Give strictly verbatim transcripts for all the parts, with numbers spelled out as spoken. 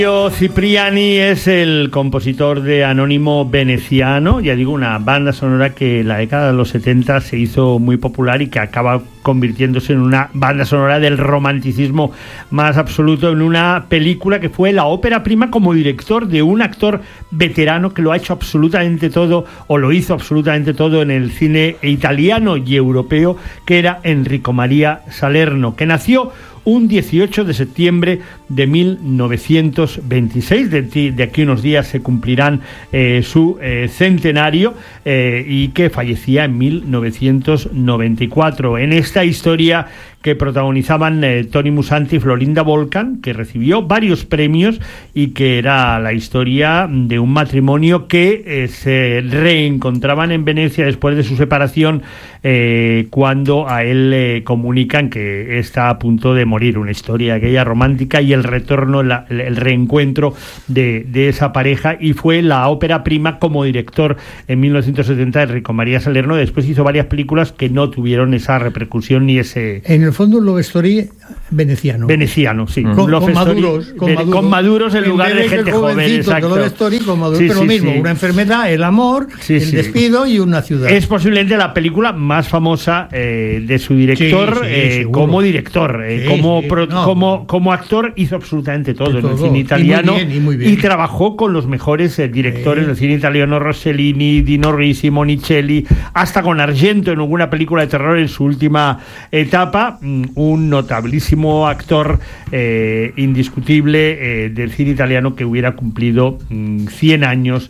Cipriani es el compositor de Anónimo Veneciano, ya digo, una banda sonora que en la década de los setenta se hizo muy popular y que acaba convirtiéndose en una banda sonora del romanticismo más absoluto, en una película que fue la ópera prima como director de un actor veterano que lo ha hecho absolutamente todo, o lo hizo absolutamente todo en el cine italiano y europeo, que era Enrico María Salerno, que nació un dieciocho de septiembre de mil novecientos veintiséis. De, de aquí unos días se cumplirán eh, su eh, centenario, eh, y que fallecía en mil novecientos noventa y cuatro. En esta historia que protagonizaban eh, Tony Musante y Florinda Volcan, que recibió varios premios y que era la historia de un matrimonio que eh, se reencontraban en Venecia después de su separación, eh, cuando a él le eh, comunican que está a punto de morir. Una historia aquella romántica y el retorno, la, el reencuentro de, de esa pareja, y fue la ópera prima como director en mil novecientos setenta de Enrico María Salerno. Después hizo varias películas que no tuvieron esa repercusión ni ese... En el fondo, Love Story veneciano. Veneciano, sí. Mm. Con, con, maduros, con, maduros, con maduros en lugar de gente joven, exacto. Love Story con maduros, sí, pero sí, lo mismo, sí. Una enfermedad, el amor, sí, el sí. despido y una ciudad. Es posiblemente la película más famosa eh, de su director, sí, sí, eh, como director, eh, sí, como, sí. Pro, No, como como actor hizo absolutamente todo, todo en el cine y italiano, muy bien, y, muy bien. y trabajó con los mejores eh, directores sí. del cine italiano: Rossellini, Dino Risi, Monicelli, hasta con Argento en alguna película de terror en su última etapa. Un notabilísimo actor, eh, indiscutible, eh, del cine italiano, que hubiera cumplido mm, cien años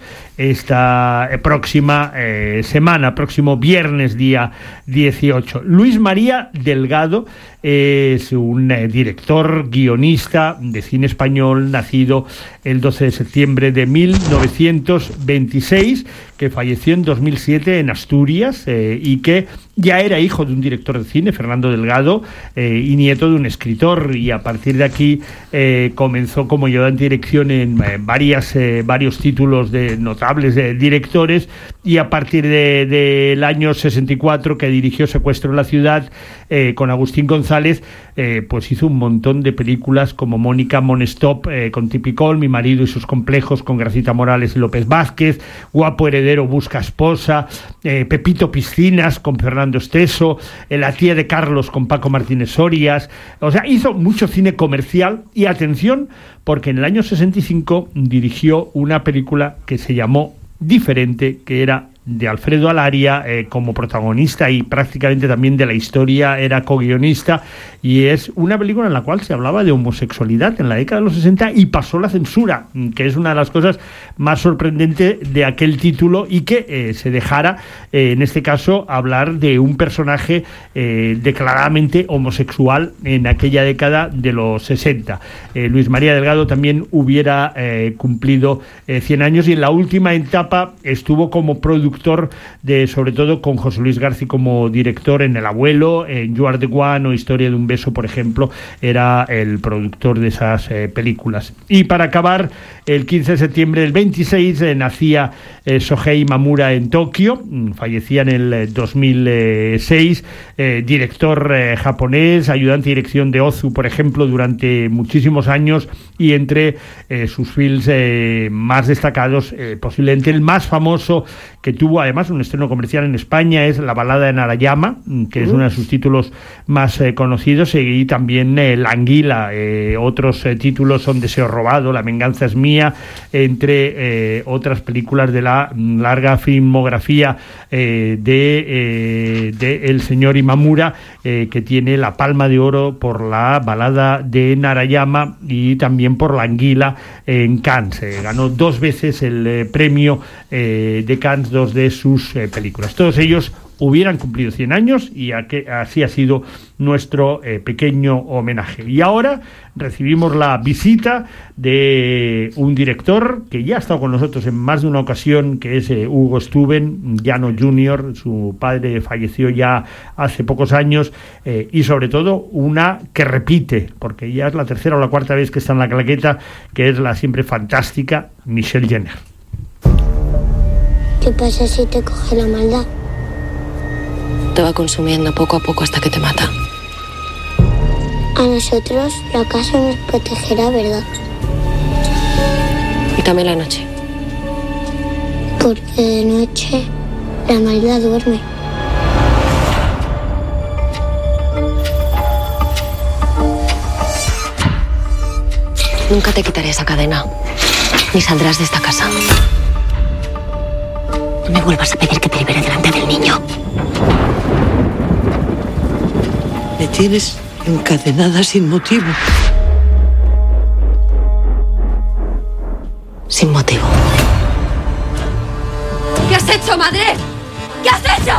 esta eh, próxima eh, semana, próximo viernes día dieciocho. Luis María Delgado es un eh, director, guionista de cine español, nacido el doce de septiembre de mil novecientos veintiséis, que falleció en dos mil siete en Asturias, eh, y que ya era hijo de un director de cine, Fernando Delgado, eh, y nieto de un escritor, y a partir de aquí eh, comenzó como ayudante de dirección en eh, varias, eh, varios títulos de notables de directores, y a partir de, del año sesenta y cuatro, que dirigió Secuestro en la ciudad eh, con Agustín González, eh, pues hizo un montón de películas como Mónica Monestop eh, con Tipicol, Mi marido y sus complejos con Gracita Morales y López Vázquez, Guapo heredero busca esposa, eh, Pepito Piscinas con Fernando Esteso, eh, La tía de Carlos con Paco Martínez Sorias. O sea, hizo mucho cine comercial. Y atención, porque en el año sesenta y cinco dirigió una película que se llamó Diferente, que era de Alfredo Alaria, eh, como protagonista, y prácticamente también de la historia era co-guionista, y es una película en la cual se hablaba de homosexualidad en la década de los sesenta y pasó la censura, que es una de las cosas más sorprendentes de aquel título, y que eh, se dejara, eh, en este caso, hablar de un personaje eh, declaradamente homosexual en aquella década de los sesenta. Eh, Luis María Delgado también hubiera eh, cumplido eh, cien años, y en la última etapa estuvo como productor de, sobre todo con José Luis García como director, en El abuelo, en You Are the One o Historia de un beso, por ejemplo, era el productor de esas eh, películas. Y para acabar, el quince de septiembre del veintiséis eh, nacía eh, Shohei Mamura en Tokio, fallecía en el eh, dos mil seis, eh, director eh, japonés, ayudante de dirección de Ozu, por ejemplo, durante muchísimos años, y entre eh, sus films eh, más destacados, eh, posiblemente el más famoso, que tuvo además un estreno comercial en España, es La balada de Narayama, que uh-huh. es uno de sus títulos más eh, conocidos, y también eh, La anguila. Eh, otros eh, títulos son Deseo robado, La venganza es mía, entre eh, otras películas de la larga filmografía eh, de, eh, de el señor Imamura, eh, que tiene la Palma de Oro por La balada de Narayama y también por La anguila en Cannes. Eh, ganó dos veces el eh, premio eh, de Cannes, dos de sus eh, películas. Todos ellos hubieran cumplido cien años, y a que, así ha sido nuestro eh, pequeño homenaje. Y ahora recibimos la visita de un director que ya ha estado con nosotros en más de una ocasión, que es eh, Hugo Stuben, Llano junior Su padre falleció ya hace pocos años, eh, y sobre todo una que repite, porque ya es la tercera o la cuarta vez que está en la claqueta, que es la siempre fantástica Michelle Jenner. ¿Qué pasa si te coge la maldad? Te va consumiendo poco a poco hasta que te mata. A nosotros la casa nos protegerá, ¿verdad? Y también la noche. Porque de noche la maldad duerme. Nunca te quitaré esa cadena. Ni saldrás de esta casa. No me vuelvas a pedir que te libere delante del niño. Me tienes encadenada sin motivo. Sin motivo. ¿Qué has hecho, madre? ¿Qué has hecho?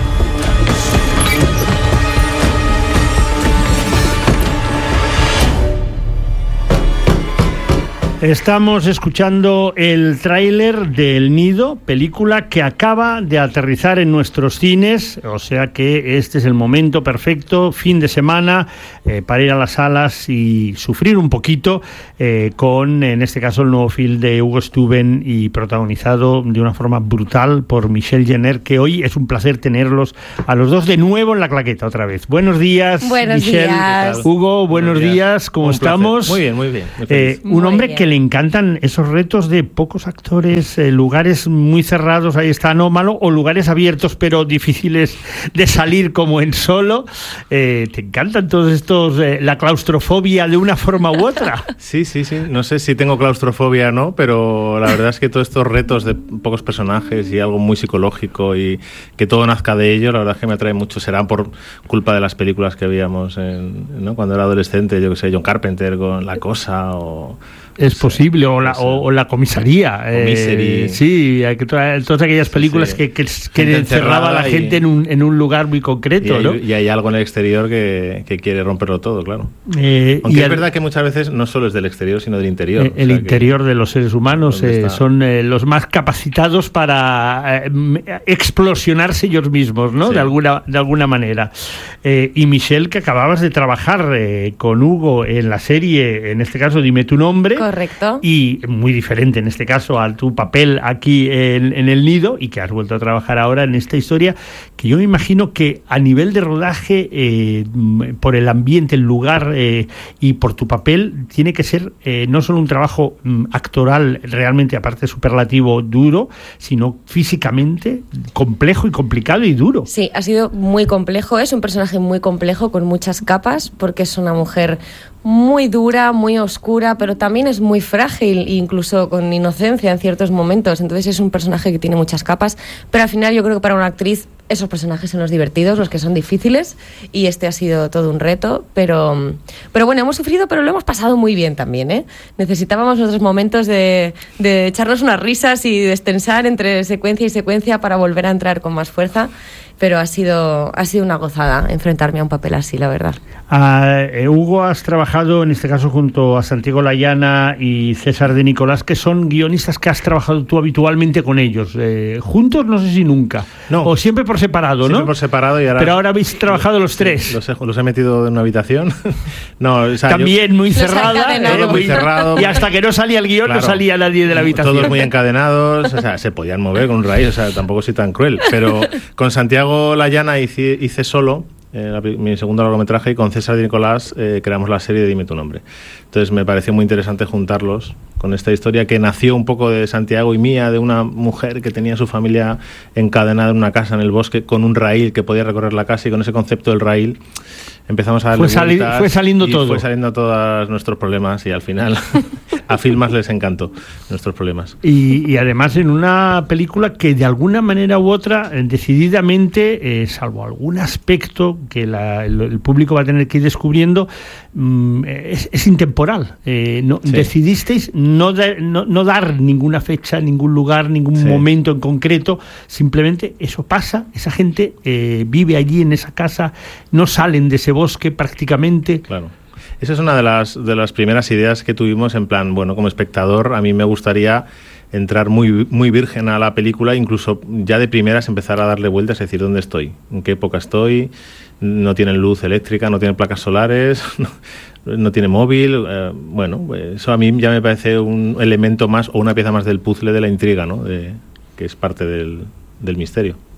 Estamos escuchando el tráiler de El Nido, película que acaba de aterrizar en nuestros cines, o sea que este es el momento perfecto, fin de semana, eh, para ir a las salas y sufrir un poquito eh, con, en este caso, el nuevo film de Hugo Steuben y protagonizado de una forma brutal por Michelle Jenner, que hoy es un placer tenerlos a los dos de nuevo en la claqueta otra vez. Buenos días, buenos Michelle. días. Hugo, buenos, buenos días. días, ¿cómo un estamos? Placer. Muy bien, muy bien. Muy eh, un muy hombre bien. que le encantan esos retos de pocos actores, eh, lugares muy cerrados, ahí está Anómalo, o lugares abiertos pero difíciles de salir como en Solo. Eh, ¿Te encantan todos estos, eh, la claustrofobia de una forma u otra? Sí, sí, sí. No sé si tengo claustrofobia o no, pero la verdad es que todos estos retos de pocos personajes y algo muy psicológico y que todo nazca de ello, la verdad es que me atrae mucho. Será por culpa de las películas que veíamos en, ¿no? cuando era adolescente, yo que sé, John Carpenter con La Cosa o... Es posible, o la, o, o la comisaría. Eh, sí, hay que todas, todas aquellas películas sí, sí. que, que, que encerraba a la gente y, en, un, en un lugar muy concreto. Y hay, ¿no? y hay algo en el exterior que, que quiere romperlo todo, claro. Eh, Aunque y es al, verdad que muchas veces no solo es del exterior, sino del interior. Eh, el o sea interior de los seres humanos eh, son eh, los más capacitados para eh, explosionarse ellos mismos, ¿no? Sí. De alguna, de alguna manera. Eh, y Michelle, que acababas de trabajar eh, con Hugo en la serie, en este caso, Dime tu nombre. Correcto. Y muy diferente en este caso a tu papel aquí en, en El Nido, y que has vuelto a trabajar ahora en esta historia, que yo me imagino que a nivel de rodaje, eh, por el ambiente, el lugar eh, y por tu papel, tiene que ser eh, no solo un trabajo mm, actoral realmente, aparte superlativo, duro, sino físicamente complejo y complicado y duro. Sí, ha sido muy complejo, es un personaje muy complejo con muchas capas, porque es una mujer muy dura, muy oscura, pero también es muy frágil, incluso con inocencia en ciertos momentos. Entonces es un personaje que tiene muchas capas, pero al final yo creo que para una actriz esos personajes son los divertidos, los que son difíciles, y este ha sido todo un reto, pero, pero bueno, hemos sufrido, pero lo hemos pasado muy bien también, ¿eh? Necesitábamos otros momentos de, de echarnos unas risas y destensar entre secuencia y secuencia para volver a entrar con más fuerza, pero ha sido, ha sido una gozada enfrentarme a un papel así, la verdad. Uh, eh, Hugo, has trabajado en este caso junto a Santiago Layana y César de Nicolás, que son guionistas que has trabajado tú habitualmente con ellos. Eh, ¿Juntos? No sé si nunca. No. O siempre por separado, siempre ¿no? por separado y ahora... Pero ahora habéis trabajado los tres. Sí, los, he, los he metido en una habitación. no, o sea, También yo... muy cerrada. Eh, muy cerrado. Y hasta que no salía el guión, claro, no salía nadie de la habitación. Todos muy encadenados. O sea, se podían mover con un raíz. O sea, tampoco soy tan cruel. Pero con Santiago Layana hice, hice Solo, eh, la, mi segundo largometraje, y con César de Nicolás eh, creamos la serie de Dime tu nombre. Entonces me pareció muy interesante juntarlos con esta historia que nació un poco de Santiago y mía, de una mujer que tenía su familia encadenada en una casa en el bosque con un raíl que podía recorrer la casa, y con ese concepto del raíl empezamos a darle fue, sali- vueltas fue saliendo y todo. Fue saliendo todos nuestros problemas, y al final a Filmas les encantó nuestros problemas. Y, y además en una película que de alguna manera u otra, decididamente, eh, salvo algún aspecto que la, el, el público va a tener que ir descubriendo, mmm, es, es intemporal. Eh, no, sí. Decidisteis no, de, no, no dar ninguna fecha, ningún lugar, ningún sí. momento en concreto, simplemente eso pasa, esa gente eh, vive allí en esa casa, no salen de ese bosque prácticamente. Claro. Esa es una de las, de las primeras ideas que tuvimos, en plan, bueno, como espectador, a mí me gustaría entrar muy, muy virgen a la película, incluso ya de primeras empezar a darle vueltas, es decir, ¿dónde estoy? ¿En qué época estoy? No tienen luz eléctrica, no tienen placas solares, no, no tiene móvil. Eh, bueno, eso a mí ya me parece un elemento más o una pieza más del puzzle de la intriga, ¿no? De, que es parte del, del misterio.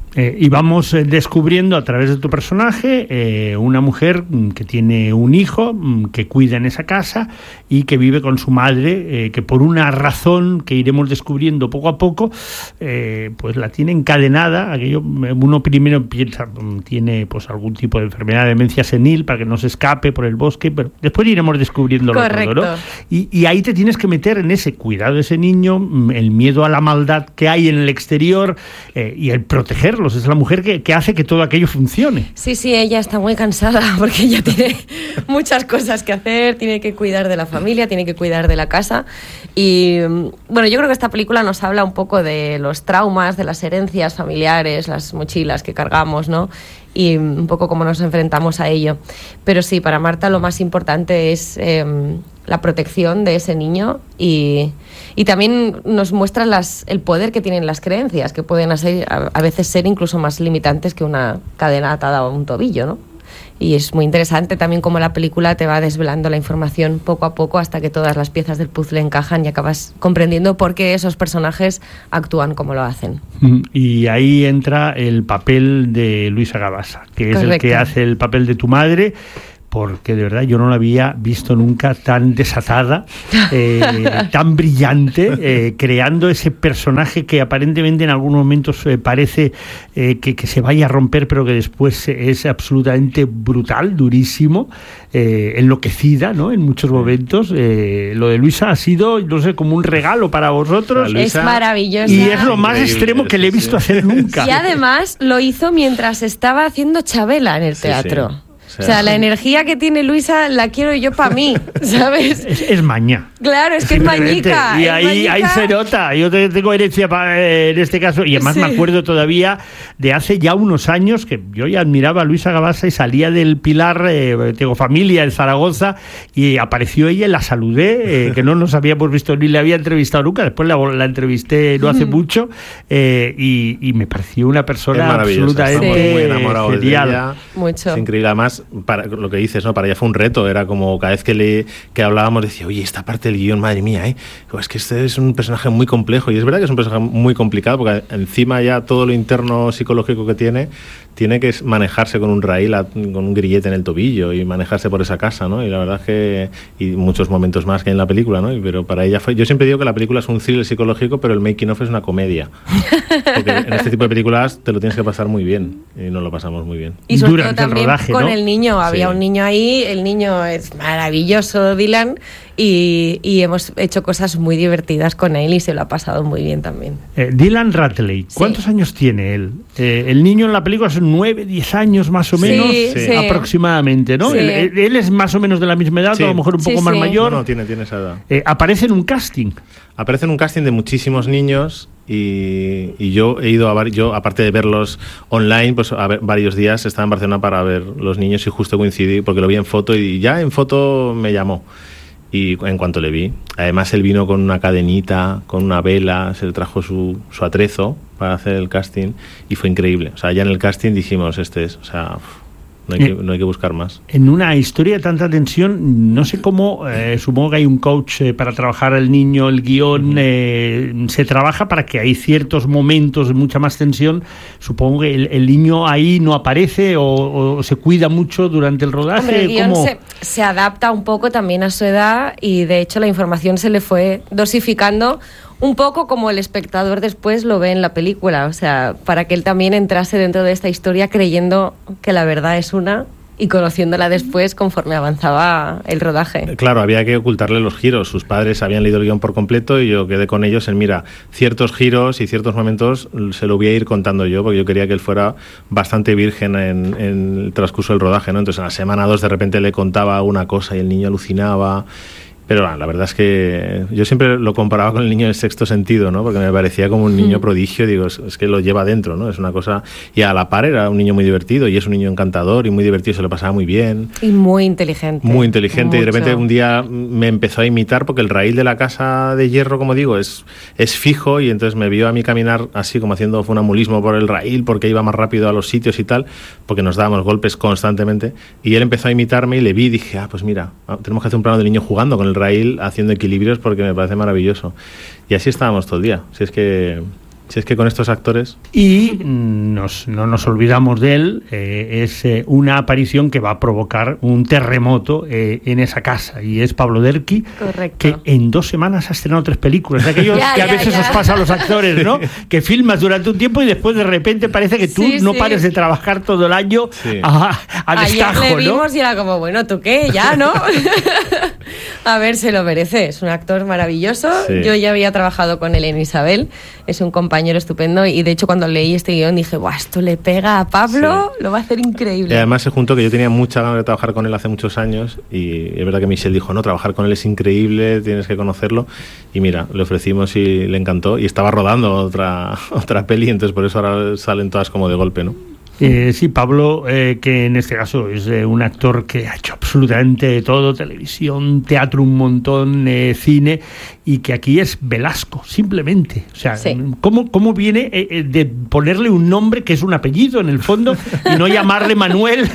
Eh, y vamos eh, descubriendo a través de tu personaje eh, una mujer mm, que tiene un hijo, mm, que cuida en esa casa y que vive con su madre, eh, que por una razón que iremos descubriendo poco a poco, eh, pues la tiene encadenada. Aquello, uno primero piensa, mm, tiene pues algún tipo de enfermedad de demencia senil para que no se escape por el bosque, pero después iremos descubriendo todo, ¿no? Y, y ahí te tienes que meter en ese cuidado de ese niño, mm, el miedo a la maldad que hay en el exterior eh, y el protegerlos. Es la mujer que, que hace que todo aquello funcione. Sí, sí, ella está muy cansada porque ella tiene muchas cosas que hacer, tiene que cuidar de la familia, tiene que cuidar de la casa. Y bueno, yo creo que esta película nos habla un poco de los traumas, de las herencias familiares, las mochilas que cargamos, ¿no? Y un poco cómo nos enfrentamos a ello. Pero sí, para Marta lo más importante es eh, la protección de ese niño y, y también nos muestra las, el poder que tienen las creencias, que pueden hacer, a, a veces ser incluso más limitantes que una cadena atada a un tobillo, ¿no? Y es muy interesante también cómo la película te va desvelando la información poco a poco hasta que todas las piezas del puzzle encajan y acabas comprendiendo por qué esos personajes actúan como lo hacen. Y ahí entra el papel de Luisa Gabasa, que es Correcto. El que hace el papel de tu madre, porque de verdad yo no la había visto nunca tan desatada, eh, tan brillante, eh, creando ese personaje que aparentemente en algunos momentos eh, parece eh, que, que se vaya a romper, pero que después es absolutamente brutal, durísimo, eh, enloquecida, ¿no? En muchos momentos. Eh, lo de Luisa ha sido, no sé, como un regalo para vosotros. Luisa, es maravilloso. Y es lo más extremo que le he visto hacer nunca. Y además lo hizo mientras estaba haciendo Chabela en el teatro. Sí, sí. O sea, la energía que tiene Luisa la quiero yo para mí, ¿sabes? Es, es maña. Claro, es que es mañica. Y ahí, mañica. ahí se nota. Yo tengo herencia para, eh, en este caso. Y además sí. me acuerdo todavía de hace ya unos años que yo ya admiraba a Luisa Gabasa y salía del Pilar, eh, tengo familia en Zaragoza, y apareció ella y la saludé, eh, que no nos habíamos visto ni le había entrevistado nunca. Después la, la entrevisté no hace mucho eh, y, y me pareció una persona absolutamente sí. muy enamorado de ella. Mucho. Es increíble. Además, para lo que dices, ¿no? Para ella fue un reto, era como cada vez que le que hablábamos decía, oye, esta parte del guión, madre mía, ¿eh? Es que este es un personaje muy complejo, y es verdad que es un personaje muy complicado, porque encima ya todo lo interno psicológico que tiene, tiene que manejarse con un raíl, con un grillete en el tobillo, y manejarse por esa casa, ¿no? Y la verdad es que, y muchos momentos más que hay en la película, ¿no? Pero para ella fue, yo siempre digo que la película es un thriller psicológico, pero el making of es una comedia, porque en este tipo de películas te lo tienes que pasar muy bien, y nos lo pasamos muy bien. Y sobre todo también el rodaje, con ¿no? el niño, había sí. un niño ahí, el niño es maravilloso, Dylan, y, y hemos hecho cosas muy divertidas con él y se lo ha pasado muy bien también. Eh, Dylan Radley, ¿cuántos sí. años tiene él? Eh, el niño en la película son nueve, diez años más o menos, sí, sí. aproximadamente, ¿no? Sí. Él, él es más o menos de la misma edad, sí. a lo mejor un poco sí, más sí. mayor. No, no, tiene, tiene esa edad. Eh, aparece en un casting. Aparece en un casting de muchísimos niños. Y, y yo he ido a var- yo aparte de verlos online, pues a ver, varios días estaba en Barcelona para ver los niños y justo coincidí porque lo vi en foto y ya en foto me llamó. Y en cuanto le vi, además él vino con una cadenita, con una vela, se le trajo su, su atrezo para hacer el casting y fue increíble. O sea, ya en el casting dijimos, este es, o sea... No hay, que, no hay que buscar más. En una historia de tanta tensión, no sé cómo, eh, supongo que hay un coach eh, para trabajar al niño, el guión, uh-huh. eh, se trabaja para que hay ciertos momentos de mucha más tensión. Supongo que el, el niño ahí no aparece o, o se cuida mucho durante el rodaje. Hombre, el guión se, se adapta un poco también a su edad y de hecho la información se le fue dosificando un poco como el espectador después lo ve en la película, o sea, para que él también entrase dentro de esta historia creyendo que la verdad es una y conociéndola después conforme avanzaba el rodaje. Claro, había que ocultarle los giros. Sus padres habían leído el guión por completo y yo quedé con ellos en, mira, ciertos giros y ciertos momentos se lo voy a ir contando yo, porque yo quería que él fuera bastante virgen en, en el transcurso del rodaje, ¿no? Entonces en la semana dos de repente le contaba una cosa y el niño alucinaba. Pero la verdad es que yo siempre lo comparaba con el niño del Sexto Sentido, ¿no? Porque me parecía como un niño prodigio, digo, es, es que lo lleva dentro, ¿no? Es una cosa... Y a la par era un niño muy divertido y es un niño encantador y muy divertido, se lo pasaba muy bien. Y muy inteligente. Muy inteligente. Mucho. Y de repente un día me empezó a imitar porque el raíl de la casa de hierro, como digo, es, es fijo y entonces me vio a mí caminar así como haciendo funambulismo por el raíl porque iba más rápido a los sitios y tal, porque nos dábamos golpes constantemente. Y él empezó a imitarme y le vi y dije, ah, pues mira, tenemos que hacer un plano del niño jugando con el raíl haciendo equilibrios porque me parece maravilloso. Y así estábamos todo el día. Si es que Si es que con estos actores... Y nos, no nos olvidamos de él, eh, es eh, una aparición que va a provocar un terremoto eh, en esa casa, y es Pablo Derqui, Correcto. que en dos semanas ha estrenado tres películas, de aquellos Ya, que a ya, veces ya. os pasa a los actores, ¿no? Que filmas durante un tiempo y después de repente parece que tú Sí, no sí. pares de trabajar todo el año Sí. a, a Ayer destajo, le ¿no? vimos y era como, bueno, ¿tú qué? Ya, ¿no? A ver, se lo merece. Es un actor maravilloso. Sí. Yo ya había trabajado con él en Isabel. Es un compañero estupendo. Y de hecho, cuando leí este guión dije, ¡buah, esto le pega a Pablo! Lo va a hacer increíble. Y además se juntó que yo tenía mucha ganas de trabajar con él hace muchos años, y es verdad que Michelle dijo, no, trabajar con él es increíble, tienes que conocerlo, y mira, le ofrecimos y le encantó, y estaba rodando otra, otra peli, entonces por eso ahora salen todas como de golpe, ¿no? Eh, sí, Pablo, eh, que en este caso es eh, un actor que ha hecho absolutamente de todo, televisión, teatro, un montón, eh, cine, y que aquí es Velasco, simplemente. O sea, Sí. ¿cómo, cómo viene eh, eh, de ponerle un nombre que es un apellido en el fondo y no llamarle Manuel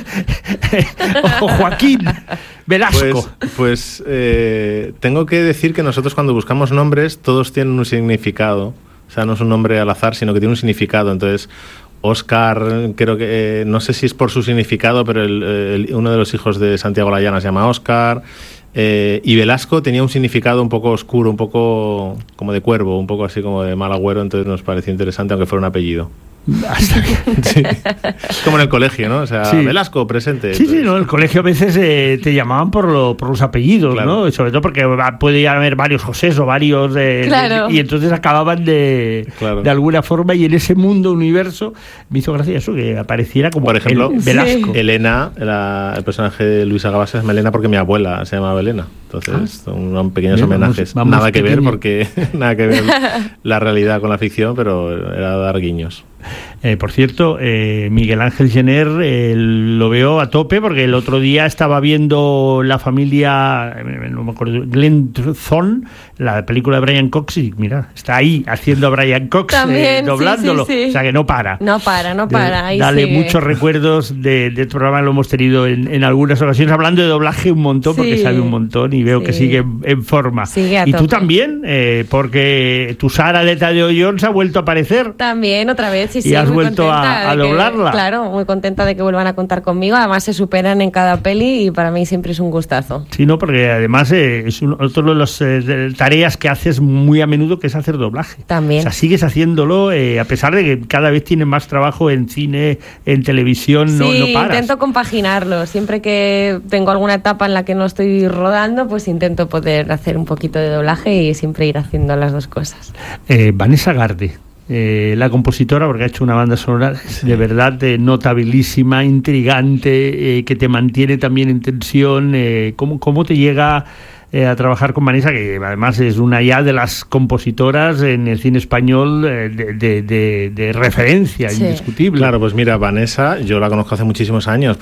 o Joaquín? Velasco. Pues, pues eh, tengo que decir que nosotros cuando buscamos nombres, todos tienen un significado. O sea, no es un nombre al azar, sino que tiene un significado. Entonces, Óscar, creo que, eh, no sé si es por su significado, pero el, el, uno de los hijos de Santiago La Llana se llama Óscar. Eh, y Velasco tenía un significado un poco oscuro, un poco como de cuervo, un poco así como de mal agüero, entonces nos pareció interesante, aunque fuera un apellido. Hasta que... Sí. Es como en el colegio, ¿no? O sea, Sí. Velasco, presente. Sí, sí, no, el colegio a veces eh, te llamaban por, lo, por los apellidos, Claro. ¿no? Sobre todo porque va- puede haber varios Josés o varios de, Claro. de- y entonces acababan de, Claro. de alguna forma, y en ese mundo, universo, me hizo gracia eso, que apareciera como Por ejemplo, el Velasco. Sí. Elena, la- el personaje de Luisa Gabasa es Melena porque mi abuela se llamaba Elena. Entonces, son unos pequeños Bien, vamos- homenajes. vamos nada que ver, pequeño. porque nada que ver la realidad con la ficción, pero era dar guiños. Eh, por cierto, eh, Miguel Ángel Jenner eh, lo veo a tope, porque el otro día estaba viendo La familia, eh, no me acuerdo, Glenn Thorne, la película de Brian Cox, y mira, está ahí haciendo a Brian Cox, eh, También, sí, doblándolo, sí, sí. o sea que no para. No para, no para. Ahí Dale sigue. muchos recuerdos de, de tu programa, lo hemos tenido en, en algunas ocasiones, hablando de doblaje un montón, porque Sí. sabe un montón, y veo Sí. que sigue en, en forma. Sigue a y tú tope. también, eh, porque tu Sara de Tadeo Jones ha vuelto a aparecer. También, otra vez, sí, Y sí. has muy vuelto a- contenta a de que- doblarla. Claro, muy contenta de que vuelvan a contar conmigo. Además, se superan en cada peli y para mí siempre es un gustazo. Sí, no, porque además eh, es un- otro de las eh, de- tareas que haces muy a menudo, que es hacer doblaje. También. O sea, sigues haciéndolo, eh, a pesar de que cada vez tienes más trabajo en cine, en televisión, no, sí, no paras. intento compaginarlo. Siempre que tengo alguna etapa en la que no estoy rodando, pues intento poder hacer un poquito de doblaje y siempre ir haciendo las dos cosas. Eh, Vanessa Garde, eh, la compositora, porque ha hecho una banda sonora de verdad eh, notabilísima, intrigante, eh, que te mantiene también en tensión. Eh, ¿cómo, ¿Cómo te llega eh, a trabajar con Vanessa, que además es una ya de las compositoras en el cine español eh, de, de, de, de referencia, Sí. indiscutible? Claro, pues mira, Vanessa, yo la conozco hace muchísimos años,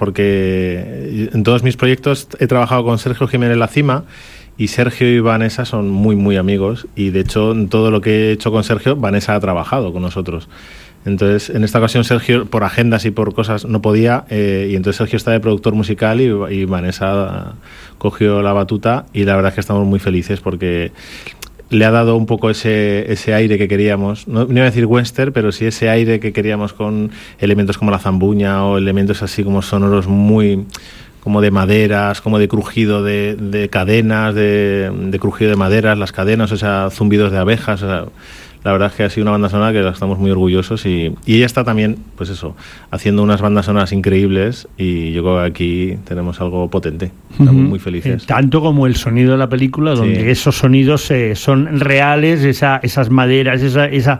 porque en todos mis proyectos he trabajado con Sergio Jiménez La Cima, y Sergio y Vanessa son muy, muy amigos, y de hecho en todo lo que he hecho con Sergio, Vanessa ha trabajado con nosotros. Entonces, en esta ocasión Sergio, por agendas y por cosas, no podía, eh, y entonces Sergio está de productor musical y, y Vanessa cogió la batuta, y la verdad es que estamos muy felices porque le ha dado un poco ese, ese aire que queríamos, no, no iba a decir western, pero sí ese aire que queríamos, con elementos como la zambuña o elementos así como sonoros muy... como de maderas, como de crujido de, de cadenas, de, de crujido de maderas, las cadenas, o sea, zumbidos de abejas, o sea, la verdad es que ha sido una banda sonora que estamos muy orgullosos, y, y ella está también, pues eso, haciendo unas bandas sonoras increíbles, y yo creo que aquí tenemos algo potente, estamos Ujú. muy felices. Eh, tanto como el sonido de la película, donde Sí. esos sonidos eh, son reales, esa, esas maderas, esa, esa,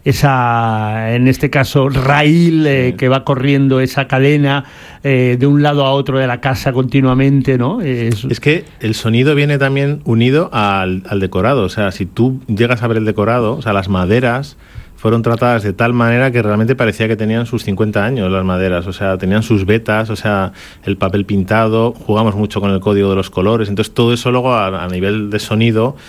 esa, en este caso, raíl eh, Sí. que va corriendo esa cadena eh, de un lado a otro de la casa continuamente, ¿no? Es, Es que el sonido viene también unido al, al decorado, o sea, si tú llegas a ver el decorado, o sea, las maderas fueron tratadas de tal manera que realmente parecía que tenían sus cincuenta años las maderas, o sea, tenían sus vetas, o sea, el papel pintado, jugamos mucho con el código de los colores, entonces todo eso luego a, a nivel de sonido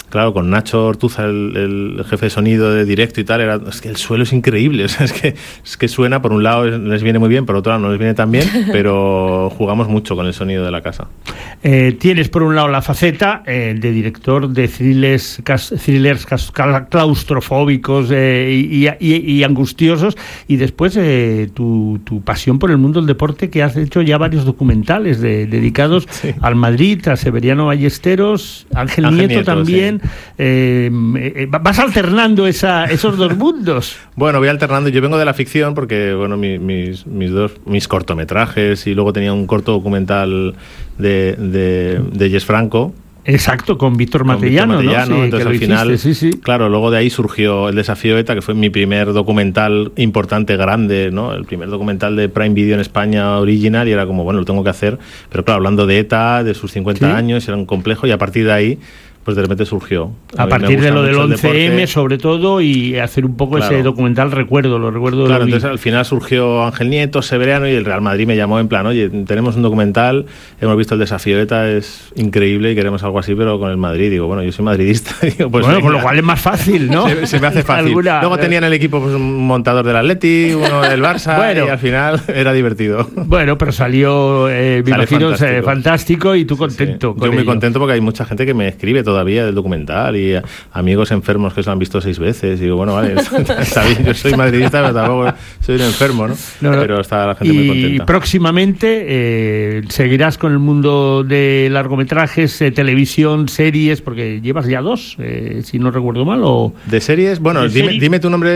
claro, con Nacho Ortuza, el, el jefe de sonido de directo y tal, era, es que el suelo es increíble, o sea, es que, es que suena, por un lado les viene muy bien, por otro lado no les viene tan bien, pero jugamos mucho con el sonido de la casa. Eh, tienes por un lado la faceta eh, de director de thrillers, cas, thrillers cas, claustrofóbicos eh, y, y, y angustiosos, y después eh, tu, tu pasión por el mundo del deporte, que has hecho ya varios documentales de, dedicados sí. al Madrid, a Severiano Ballesteros, Ángel, Ángel Nieto, Nieto también. Sí. Eh, eh, vas alternando esa, esos dos mundos. Bueno, voy alternando. Yo vengo de la ficción porque, bueno, mi, mis, mis dos mis cortometrajes, y luego tenía un corto documental de, de, de Jess Franco. Exacto, con Víctor Matellano, con Víctor Matellano, ¿no? Sí, entonces al hiciste, final, sí, sí. claro, luego de ahí surgió El Desafío ETA, que fue mi primer documental importante, grande, ¿no? El primer documental de Prime Video en España original, y era como, bueno, lo tengo que hacer, pero claro, hablando de ETA, de sus cincuenta ¿Sí? años, era un complejo, y a partir de ahí pues de repente surgió. A, a partir de lo del once eme sobre todo, y hacer un poco claro. ese documental, recuerdo, lo recuerdo. Claro, lo entonces al final surgió Ángel Nieto, Severiano, y el Real Madrid me llamó en plan, oye, tenemos un documental, hemos visto El Desafío ETA, es increíble y queremos algo así, pero con el Madrid. Digo, bueno, yo soy madridista. Digo, pues bueno, venga. Con lo cual es más fácil, ¿no? se, se me hace fácil. ¿Alguna? Luego tenían el equipo pues, un montador del Atleti, uno del Barça, bueno, y al final era divertido. Bueno, pero salió, eh, me imagino, fantástico. fantástico y tú contento. Sí, sí. Con yo muy ello. contento porque hay mucha gente que me escribe todavía del documental, y amigos enfermos que se lo han visto seis veces. Y digo, bueno, vale, está bien, yo soy madridista, pero tampoco soy un enfermo, ¿no? no, no. Pero está la gente y muy contenta. Y próximamente eh, seguirás con el mundo de largometrajes, eh, televisión, series, porque llevas ya dos, eh, si no recuerdo mal. O ¿De series? Bueno, ¿De dime, serie? dime tu nombre